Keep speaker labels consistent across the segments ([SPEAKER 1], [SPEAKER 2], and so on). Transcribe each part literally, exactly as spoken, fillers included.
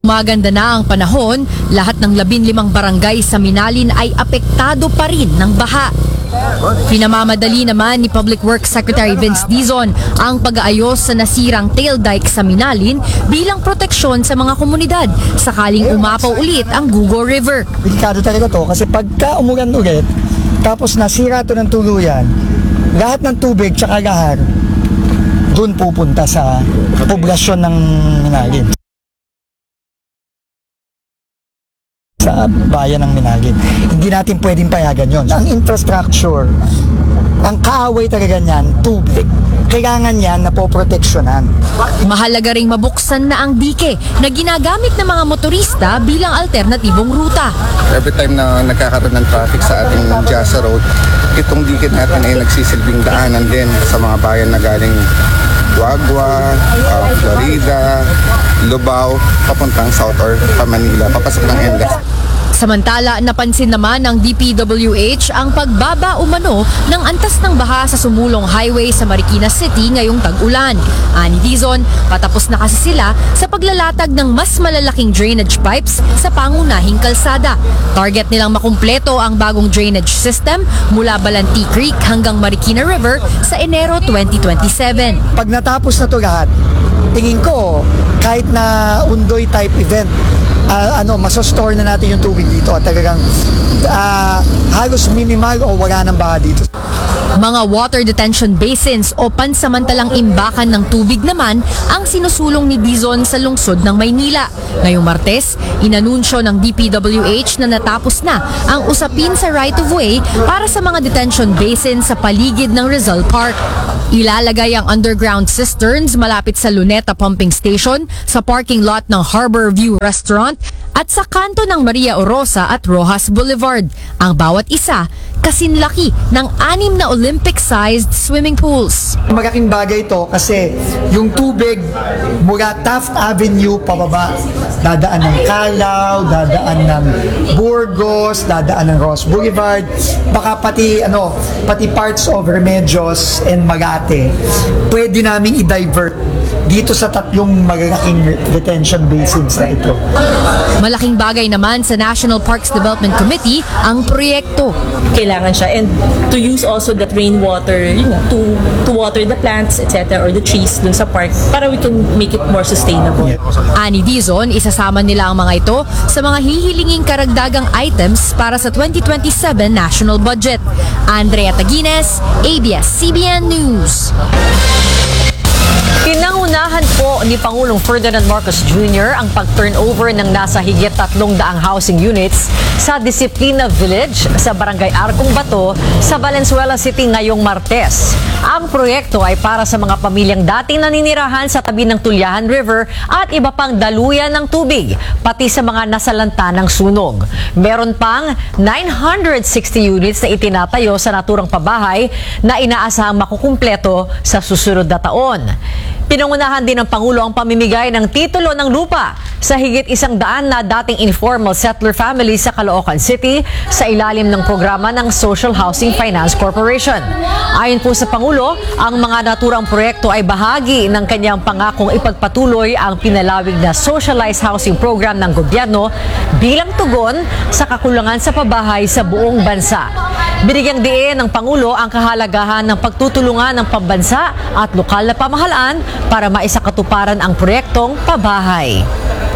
[SPEAKER 1] Maganda na ang panahon, lahat ng labing limang barangay sa Minalin ay apektado pa rin ng baha. Pinamamadali naman ni Public Works Secretary Vince Dizon ang pag-aayos sa nasirang tail dike sa Minalin bilang proteksyon sa mga komunidad sakaling umapaw ulit ang Gugo River.
[SPEAKER 2] Delikado talaga to kasi pagka umulan ulit, tapos nasira to ng tuluyan, lahat ng tubig tsaka gahar doon pupunta sa poblasyon ng Minalin. Sa bayan ng Minalin. Hindi natin pwedeng payagan yon. Ang infrastructure, ang kaaway talaga niyan, tubig. Kailangan yan na poproteksyonan.
[SPEAKER 1] Mahalaga ring mabuksan na ang dike na ginagamit ng mga motorista bilang alternatibong ruta.
[SPEAKER 3] Every time na nagkakaroon ng traffic sa ating Jasa Road, itong dike natin ay nagsisilbing daanan din sa mga bayan na galing Guagua, uh, Florida, Lubao, papuntang South or pa Manila, papasok ng N L E X.
[SPEAKER 1] Samantala, napansin naman ng D P W H ang pagbaba umano ng antas ng baha sa sumulong highway sa Marikina City ngayong tag-ulan. Ani Dizon, patapos na kasi sila sa paglalatag ng mas malalaking drainage pipes sa pangunahing kalsada. Target nilang makumpleto ang bagong drainage system mula Balanti Creek hanggang Marikina River sa Enero twenty twenty-seven.
[SPEAKER 2] Pag natapos na to lahat, tingin ko kahit na undoy type event, Uh, ano, masostore na natin yung tubig dito at talagang uh, halos minimal o wala nang baha dito.
[SPEAKER 1] Mga water detention basins o pansamantalang imbakan ng tubig naman ang sinusulong ni Dizon sa lungsod ng Maynila. Ngayong Martes, inanunsyo ng D P W H na natapos na ang usapin sa right-of-way para sa mga detention basins sa paligid ng Rizal Park. Ilalagay ang underground cisterns malapit sa Luneta Pumping Station, sa parking lot ng Harbor View Restaurant at sa kanto ng Maria Orosa at Rojas Boulevard. Ang bawat isa kasinlaki ng anim na Olympic-sized swimming pools.
[SPEAKER 2] Malaking bagay ito kasi yung tubig mula Taft Avenue pababa, dadaan ng Calao, dadaan ng Burgos, dadaan ng Ross Boulevard, baka pati ano, pati parts of Remedios and Magate. Pwede naming i-divert dito sa tatlong malalaking detention basins na ito.
[SPEAKER 1] Malaking bagay naman sa National Parks Development Committee ang proyekto.
[SPEAKER 4] Kailangan siya and to use also that rainwater, you know, to to water the plants, et cetera or the trees dun sa park para we can make it more sustainable.
[SPEAKER 1] Ani Dizon, isasama nila ang mga ito sa mga hihilinging karagdagang items para sa twenty twenty-seven national budget. Andrea Taguines, A B S C B N News.
[SPEAKER 5] Pinangunahan po ni Pangulong Ferdinand Marcos Junior ang pag-turnover ng nasa higit tatlong daang housing units sa Disiplina Village sa Barangay Arcong Bato sa Valenzuela City ngayong Martes. Ang proyekto ay para sa mga pamilyang dating naninirahan sa tabi ng Tulyahan River at iba pang daluyan ng tubig, pati sa mga nasalanta ng sunog. Meron pang nine hundred sixty units na itinatayo sa naturang pabahay na inaasahang makukumpleto sa susunod na taon. Pinangunahan din ng Pangulo ang pamimigay ng titulo ng lupa sa higit isang daan na dating informal settler families sa Caloocan City sa ilalim ng programa ng Social Housing Finance Corporation. Ayon po sa Pangulo, ang mga naturang proyekto ay bahagi ng kanyang pangakong ipagpatuloy ang pinalawig na socialized housing program ng gobyerno bilang tugon sa kakulangan sa pabahay sa buong bansa. Binigyang diin ng Pangulo ang kahalagahan ng pagtutulungan ng pambansa at lokal na pamahalaan para maisakatuparan ang proyektong pabahay.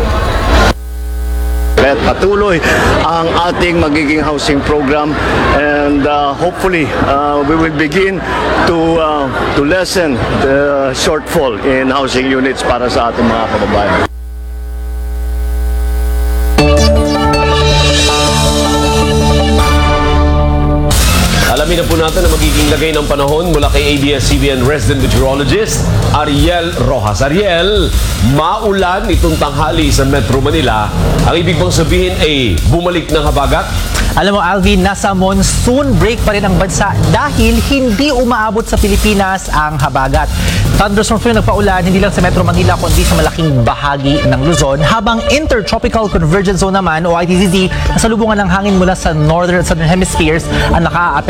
[SPEAKER 6] At patuloy ang ating magiging housing program and uh, hopefully uh, we will begin to uh, to lessen the shortfall in housing units para sa ating mga kababayan.
[SPEAKER 7] Alamin na po natin ang magiging lagay ng panahon mula kay A B S C B N resident meteorologist Ariel Rojas. Ariel, maulan itong tanghali sa Metro Manila. Ang ibig bang sabihin ay bumalik ng habagat?
[SPEAKER 8] Alam mo, Alvin, nasa monsoon break pa rin ang bansa dahil hindi umaabot sa Pilipinas ang habagat. Thunderstorms po yung nagpaulan hindi lang sa Metro Manila kundi sa malaking bahagi ng Luzon, habang Intertropical Convergence Zone naman o I T Z Z, nasalubungan ng hangin mula sa northern at southern hemispheres ang naka-apekto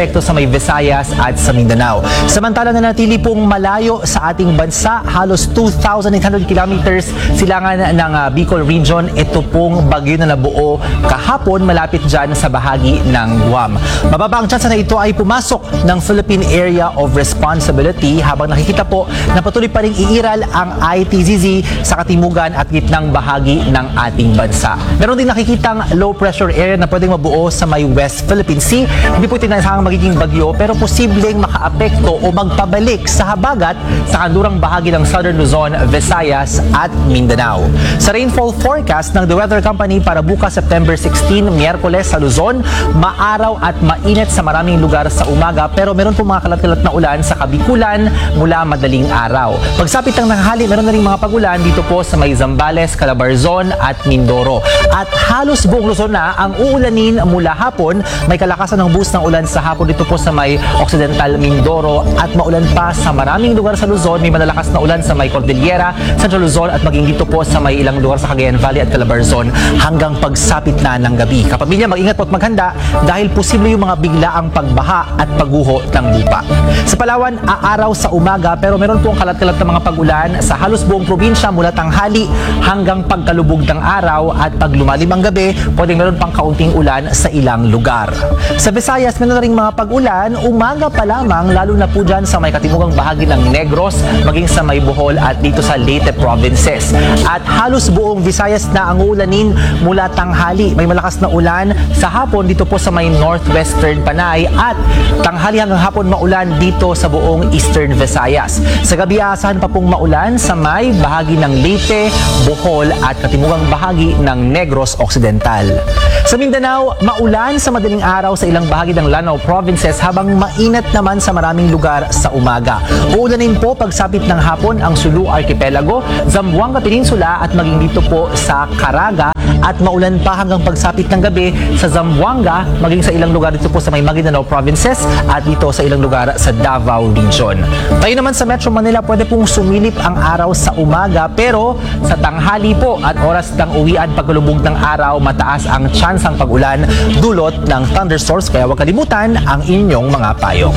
[SPEAKER 8] epekto sa may Visayas at sa Mindanao. Samantala na natili pong malayo sa ating bansa, halos two thousand eight hundred kilometers silangan ng uh, Bicol Region. Ito pong bagyo na nabuo kahapon malapit dyan sa bahagi ng Guam. Mababa ang tsansa na ito ay pumasok ng Philippine Area of Responsibility habang nakikita po na patuloy pa rin iiral ang I T Z Z sa katimugan at gitnang bahagi ng ating bansa. Meron din nakikitang low pressure area na pwedeng mabuo sa may West Philippine Sea. Hindi po ito inaasahang magiging bagyo pero posibleng makaapekto o magpabalik sa habagat sa kanlurang bahagi ng Southern Luzon, Visayas at Mindanao. Sa rainfall forecast ng The Weather Company para bukas September sixteen, Miyerkules sa Luzon, maaraw at mainit sa maraming lugar sa umaga pero meron po mga kalat-kalat na ulan sa Kabikulan mula madaling araw. Pagsapit ng tanghali, meron na rin mga pagulan dito po sa may Zambales, Calabarzon at Mindoro. At halos buong Luzon na ang uulanin mula hapon. May kalakasan ng boost ng ulan sa hapon dito po sa may Occidental Mindoro at maulan pa sa maraming lugar sa Luzon. May malalakas na ulan sa may Cordillera, Central Luzon at maging dito po sa may ilang lugar sa Cagayan Valley at Calabarzon hanggang pagsapit na ng gabi. Kapamilya, mag-ingat po at maghanda dahil posible yung mga biglaang pagbaha at pagguho ng lupa. Sa Palawan, aaraw sa umaga pero meron pong kalat-kalat na mga pag-ulan sa halos buong probinsya mula tanghali hanggang pagkalubog ng araw at pag lumalim ang gabi, pwedeng meron pang kaunting ulan sa ilang lugar. Sa Visayas, meron na ring mga pag-ulan, umaga pa lamang, lalo na po dyan sa may katimugang bahagi ng Negros, maging sa may Bohol at dito sa Leyte provinces. At halos buong Visayas na ang ulanin mula tanghali. May malakas na ulan sa hapon dito po sa may northwestern Panay at tanghali hanggang hapon maulan dito sa buong eastern Visayas. Sa gabi, aasahan pa pong maulan sa may bahagi ng Leyte, Bohol at katimugang bahagi ng Negros Occidental. Sa Mindanao, maulan sa madaling araw sa ilang bahagi ng Lanao provinces habang mainit naman sa maraming lugar sa umaga. Uulanin po pagsapit ng hapon ang Sulu Archipelago, Zamboanga Peninsula at maging dito po sa Caraga at maulan pa hanggang pagsapit ng gabi sa Zamboanga maging sa ilang lugar dito po sa may Maguindanao provinces at dito sa ilang lugar sa Davao Region. Tayo naman sa Metro Manila, pwede pong sumilip ang araw sa umaga pero sa tanghali po at oras ng uwian pagkalubog ng araw, mataas ang tsansang pag-ulan dulot ng thunderstorms kaya huwag kalimutan ang inyong mga payong.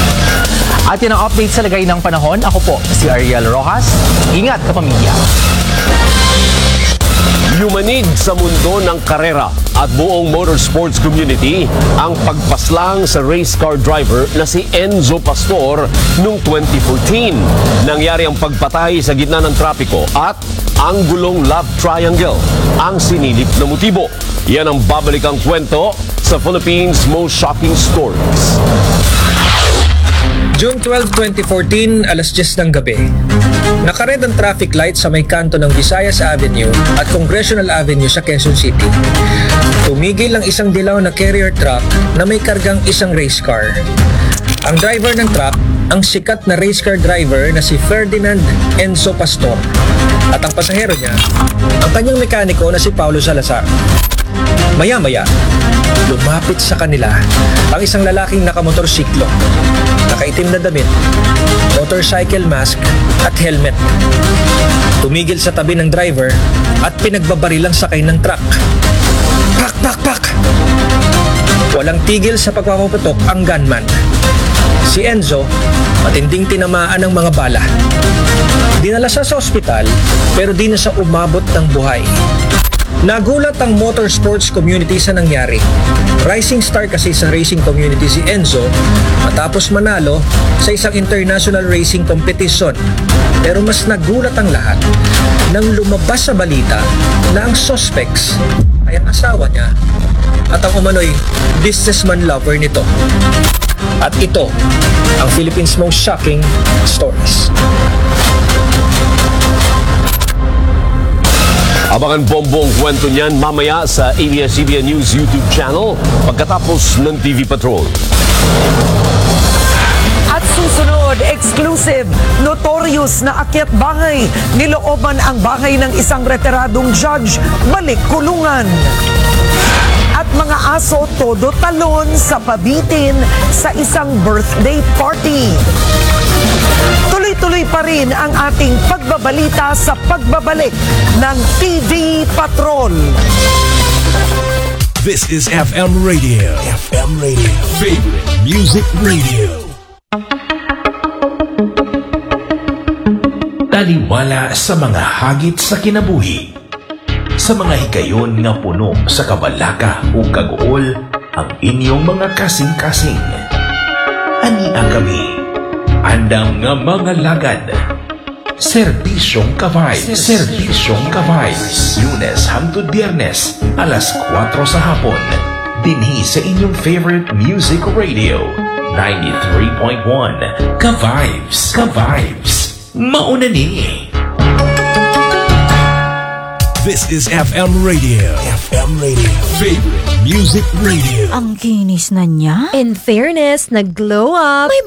[SPEAKER 8] At yan ang update sa lagay ng panahon. Ako po si Ariel Rojas. Ingat kapamilya.
[SPEAKER 7] Yumanig sa mundo ng karera at buong motorsports community ang pagpaslang sa race car driver na si Enzo Pastor noong twenty fourteen. Nangyari ang pagpatay sa gitna ng trapiko at ang gulong love triangle ang sinilip na motibo. Yan ang babalik ang kwento sa Philippines' most shocking stories.
[SPEAKER 9] June twelfth, twenty fourteen, alas diyes ng gabi. Nakared ang traffic light sa may kanto ng Visayas Avenue at Congressional Avenue sa Quezon City. Tumigil ang isang dilaw na carrier truck na may kargang isang race car. Ang driver ng truck, ang sikat na race car driver na si Ferdinand Enzo Pastor. At ang pasahero niya, ang kanyang mekaniko na si Paulo Salazar. Maya-maya, lumapit sa kanila ang isang lalaking nakamotorsiklo, nakaitim na damit, motorcycle mask at helmet. Tumigil sa tabi ng driver at pinagbabarilang sakay ng truck. Pak, pak, pak! Walang tigil sa pagpapaputok ang gunman. Si Enzo, matinding tinamaan ng mga bala. Dinala siya sa ospital pero di na siya umabot ng buhay. Nagulat ang motorsports community sa nangyari. Rising star kasi sa racing community si Enzo matapos manalo sa isang international racing competition. Pero mas nagulat ang lahat nang lumabas sa balita na ang suspects ay ang asawa niya at ang umano'y businessman lover nito. At ito ang Philippines' most shocking stories.
[SPEAKER 7] Abangan buong kwento niyan mamaya sa A B S C B N News YouTube channel pagkatapos ng T V Patrol.
[SPEAKER 10] At susunod, exclusive, notorious na akyat bahay. Nilooban ang bahay ng isang retiradong judge, balik kulungan. At mga aso todo talon sa pabitin sa isang birthday party. Tuloy-tuloy pa rin ang ating pagbabalita sa pagbabalik ng T V Patrol.
[SPEAKER 11] This is F M Radio. F M Radio. Favorite Music Radio.
[SPEAKER 12] Taliwala sa mga hagit sa kinabuhi. Sa mga higayon nga puno sa kabalaka o kagool ang inyong mga kasing-kasing. Ania kami, andam nga mga lagad. Serbisyong Ka-Vibes. Serbisyong Ka-Vibes. Lunes hangtod Biyernes, alas kwatro sa hapon. Dinhi sa inyong favorite music radio. ninety-three point one Ka-Vibes. Ka-Vibes. Mauna ni.
[SPEAKER 11] This is F M Radio. F M Radio. Favorite Music Radio.
[SPEAKER 13] Ang kinis na niya.
[SPEAKER 1] In fairness, nag-glow up. May